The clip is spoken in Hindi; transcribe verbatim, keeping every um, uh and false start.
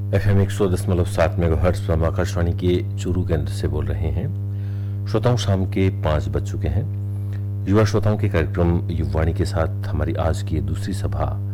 एफ एम एक सौ दशमलव सात मेगा हर्ट्ज पर हम आकाशवाणी के चूरू केंद्र से बोल रहे हैं। श्रोताओं, शाम के पाँच बज चुके हैं। युवा श्रोताओं के कार्यक्रम युवावाणी के साथ हमारी आज की दूसरी सभा